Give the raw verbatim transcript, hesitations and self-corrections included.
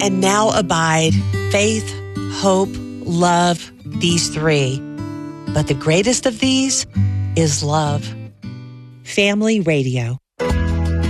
And now abide faith, hope, love, these three. But the greatest of these is love. Family Radio.